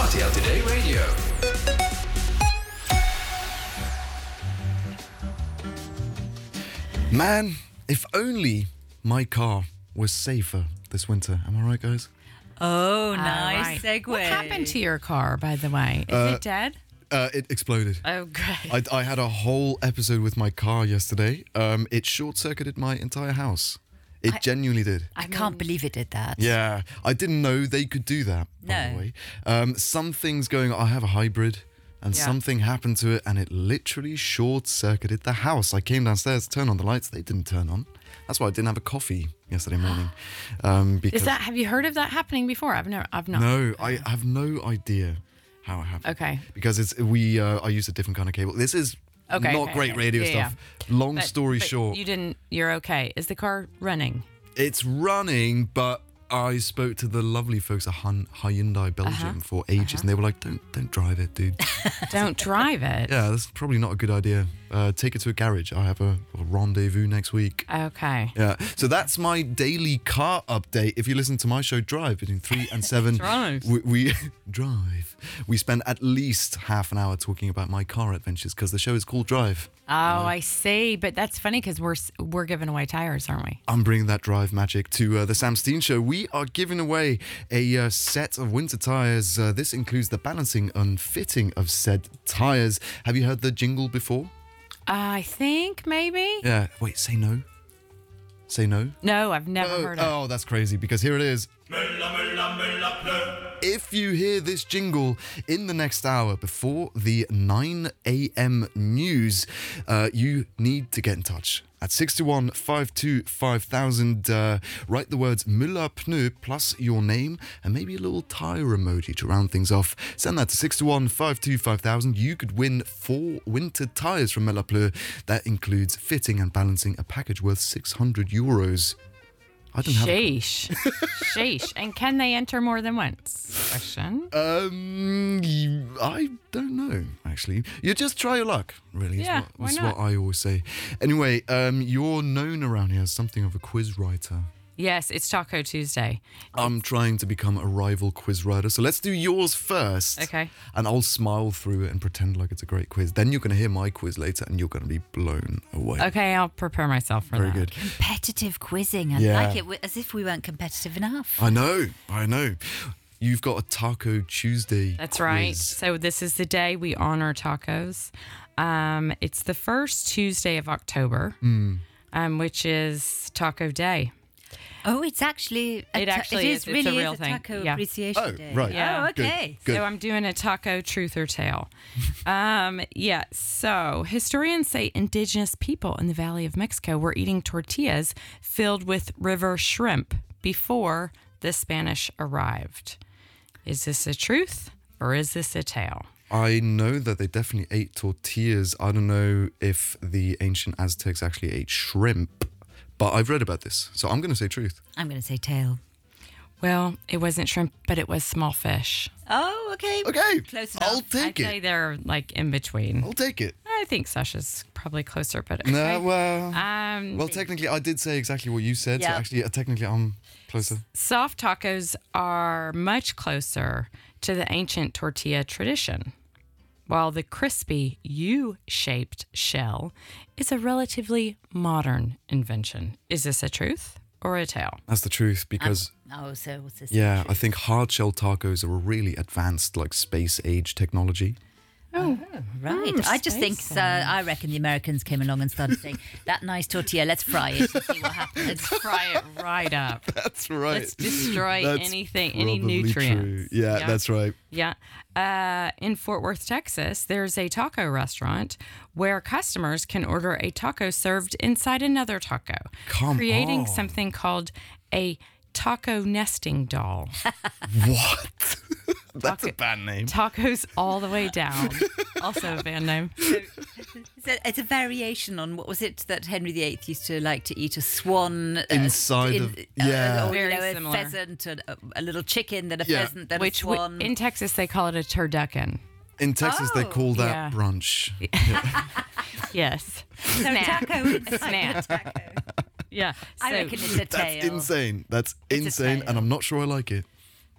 RTL Today Radio. Man, if only my car was safer this winter. Am I right, guys? Oh, nice segue. What happened to your car, by the way? Is it dead? It exploded. Oh, great. I had a whole episode with my car yesterday. It short-circuited my entire house. It genuinely did. I can't believe it did that. Yeah, I didn't know they could do that, by the way. Some things going on. I have a hybrid, and something happened to it, and it literally short-circuited the house. I came downstairs to turn on the lights. They didn't turn on. That's why I didn't have a coffee yesterday morning. Because Have you heard of that happening before? I've not. No, I have no idea how it happened. Okay. Because I used a different kind of cable. This is not great radio stuff. Long story short. You're okay. Is the car running? It's running, but I spoke to the lovely folks at Hyundai Belgium for ages, and they were like, don't drive it, dude. Don't drive it? Yeah, that's probably not a good idea. Take it to a garage. I have a rendezvous next week. Okay. Yeah, so that's my daily car update. If you listen to my show Drive between 3 and 7, we drive. We spend at least half an hour talking about my car adventures because the show is called Drive. Oh, I see. But that's funny because we're giving away tires, aren't we? I'm bringing that drive magic to the Sam Steen Show. We are giving away a set of winter tires. This includes the balancing and fitting of said tires. Have you heard the jingle before? I think maybe. Yeah. Wait, say no. Say no. No, I've never heard of it. Oh, that's crazy because here it is. If you hear this jingle in the next hour before the 9 a.m. news, you need to get in touch. At 621 522 5000, write the words Müller Pneu plus your name and maybe a little tire emoji to round things off. Send that to 621 522 5000. You could win 4 winter tires from Müller Pneu. That includes fitting and balancing a package worth €600. I don't have Sheesh. Sheesh. And can they enter more than once? Question. I don't know, actually. You just try your luck, really. Yeah, That's why not? what I always say. Anyway, you're known around here as something of a quiz writer. Yes, it's Taco Tuesday. I'm trying to become a rival quiz writer, so let's do yours first. Okay. And I'll smile through it and pretend like it's a great quiz. Then you're going to hear my quiz later and you're going to be blown away. Okay, I'll prepare myself for Very that. good. Competitive quizzing. I Yeah. like it as if we weren't competitive enough. I know. You've got a Taco Tuesday That's quiz. right. So this is the day we honor tacos. It's the first Tuesday of October, which is Taco Day. Oh, it's actually... It actually is. It's a really real is thing. Taco Yeah. Appreciation Oh, Day. right. Yeah. Oh, okay. Good. So I'm doing a taco truth or tale. So historians say indigenous people in the Valley of Mexico were eating tortillas filled with river shrimp before the Spanish arrived. Is this a truth or is this a tale? I know that they definitely ate tortillas. I don't know if the ancient Aztecs actually ate shrimp, but I've read about this, so I'm going to say truth. I'm going to say tail. Well, it wasn't shrimp, but it was small fish. Oh, okay. Okay, Close I'll enough. take I'd say it. they're like in between. I'll take it. I think Sasha's probably closer, but okay. No, well, technically, I did say exactly what you said, so Yeah. actually, technically, I'm closer. Soft tacos are much closer to the ancient tortilla tradition, while the crispy U-shaped shell is a relatively modern invention. Is this a truth or a tale? That's the truth, because, Oh, so what's this? yeah, I think hard-shell tacos are a really advanced, like, space-age technology. Right. I just think, I reckon the Americans came along and started saying, that nice tortilla, let's fry it and see what happens. Let's fry it right up. That's right. Let's destroy That's anything, any probably nutrients. true. Yeah, that's right. Yeah. In Fort Worth, Texas, there's a taco restaurant where customers can order a taco served inside another taco, creating on. something called a taco nesting doll. What? That's a band name. Tacos all the way down. Also a band name. It's a variation on, what was it that Henry VIII used to like to eat? A swan Inside of- yeah. or, Very a similar. pheasant, a little chicken, then a Yeah. pheasant, then Which a swan. in Texas they call it a turducken. In Texas, they call that Yeah. brunch. Yes. So taco is like Snack. a taco. Yeah. I So reckon it's a That's tail. insane. That's It's a insane, tail. and I'm not sure I like it.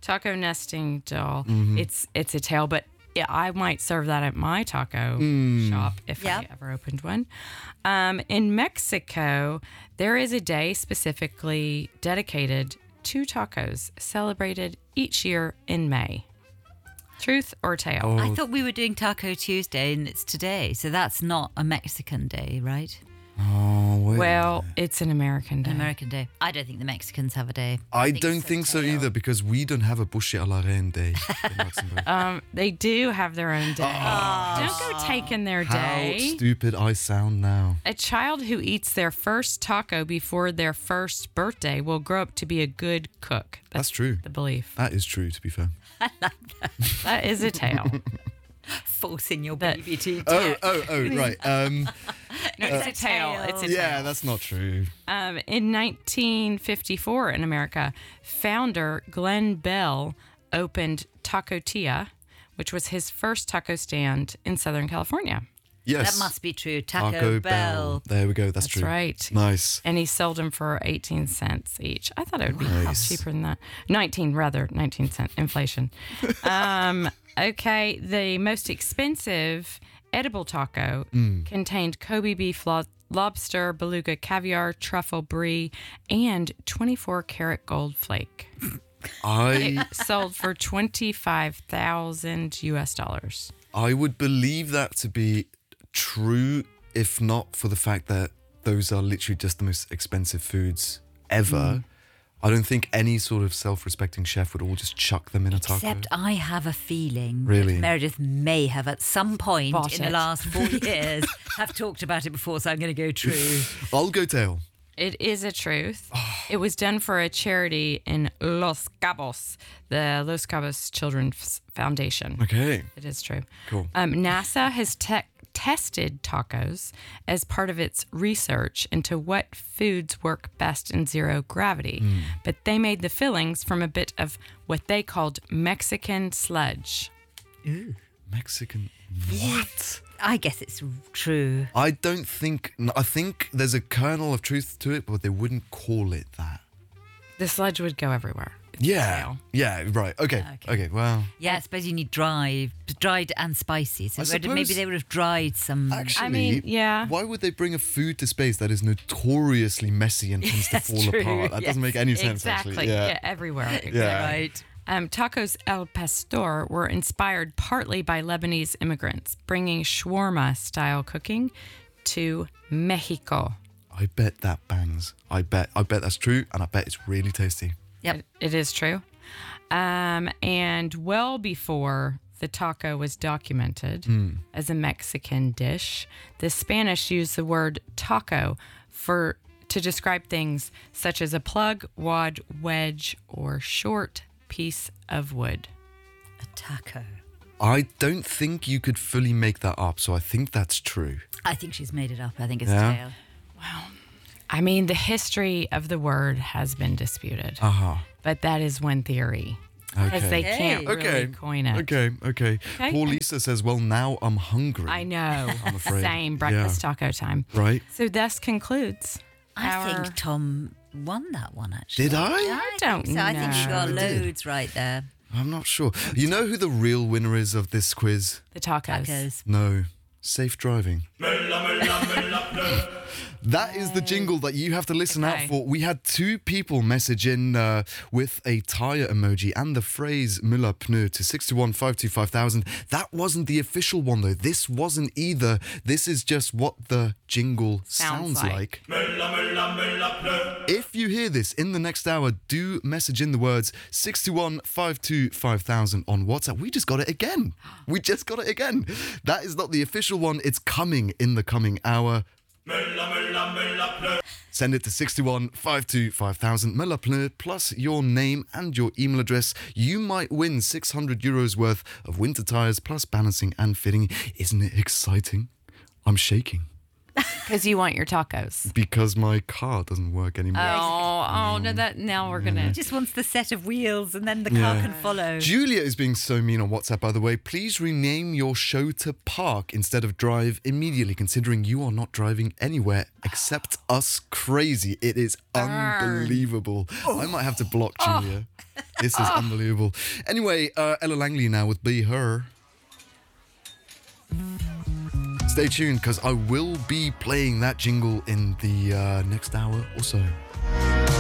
Taco nesting doll. Mm-hmm. It's a tail, but yeah, I might serve that at my taco shop if Yeah. I ever opened one. In Mexico, there is a day specifically dedicated to tacos, celebrated each year in May. Truth or tale? I thought we were doing Taco Tuesday and it's today, so that's not a Mexican day, right? Oh, wait. Well, it's an American day. An American day. I don't think the Mexicans have a day. I think don't it's a think so tail. either because we don't have a Boucher à la Reine day in Luxembourg. They do have their own day. Don't go taking their How day. stupid I sound now. A child who eats their first taco before their first birthday will grow up to be a good cook. That's true. The belief. That is true, to be fair. That is a tale. Forcing your That- baby to. Oh, right. No, it's a tale. It's a Yeah, tale. that's not true. In 1954 in America, founder Glenn Bell opened Taco Tia, which was his first taco stand in Southern California. Yes. That must be true. Taco Bell. There we go. That's That's true. right. Nice. And he sold them for 18 cents each. I thought it would be Nice. cheaper than that. 19 cent inflation. Okay, the most expensive edible taco contained Kobe beef, lobster, beluga caviar, truffle brie, and 24 karat gold flake. I Sold for $25,000 US. I would believe that to be true if not for the fact that those are literally just the most expensive foods ever. I don't think any sort of self-respecting chef would all just chuck them in a taco. Except I have a feeling Really? that Meredith may have at some point Bought in the it. last 4 years have talked about it before, so I'm going to go true. I'll go tail. It is a truth. It was done for a charity in Los Cabos, the Los Cabos Children's Foundation. Okay. It is true. Cool. NASA has tested tacos as part of its research into what foods work best in zero gravity, but they made the fillings from a bit of what they called Mexican sludge. Mexican. What? I guess it's true. I don't think. I think there's a kernel of truth to it, but they wouldn't call it that. The sludge would go everywhere. Yeah. Tail. Yeah. Right. Okay. Okay. Okay. Well. Yeah, I suppose you need dried and spicy. So I maybe suppose- they would have dried some. Actually, I mean, yeah. Why would they bring a food to space that is notoriously messy and tends to That's fall true, apart? That doesn't yes. make any sense. Exactly. Actually. Yeah, everywhere. Yeah. Right. Tacos El Pastor were inspired partly by Lebanese immigrants, bringing shawarma-style cooking to Mexico. I bet that bangs. I bet that's true, and I bet it's really tasty. Yep. It is true. And well before the taco was documented as a Mexican dish, the Spanish used the word taco to describe things such as a plug, wad, wedge, or short piece of wood. A taco. I don't think you could fully make that up, so I think that's true. I think she's made it up. I think it's Yeah? a tail. I mean, the history of the word has been disputed, Aha. but that is one theory. Because Okay. they can't Hey. really Okay. coin it. Okay. Poor Lisa says, well, now I'm hungry. I know. I'm afraid. Same breakfast taco time. Right? So thus concludes. I our- think Tom won that one, actually. Did I? I don't So I think you know. got I did. loads right there. I'm not sure. You know who the real winner is of this quiz? The tacos. Tacos. No. Safe driving. That is the jingle that you have to listen out Okay. for. We had 2 people message in with a tyre emoji and the phrase Müller Pneu to 61525,000. That wasn't the official one, though. This wasn't either. This is just what the jingle sounds like. If you hear this in the next hour, do message in the words 621525000 on WhatsApp. We just got it again. That is not the official one. It's coming in the coming hour. Send it to 615525000 Müller Pneu plus your name and your email address. You might win €600 worth of winter tyres plus balancing and fitting. Isn't it exciting? I'm shaking. Because you want your tacos. Because my car doesn't work anymore. Oh, no, now we're going to. Just wants the set of wheels and then the car Yeah. can follow. Julia is being so mean on WhatsApp, by the way. Please rename your show to Park instead of Drive immediately, considering you are not driving anywhere except us crazy. It is unbelievable. I might have to block Julia. This is unbelievable. Anyway, Ella Langley now with Be Her. Stay tuned, because I will be playing that jingle in the next hour or so.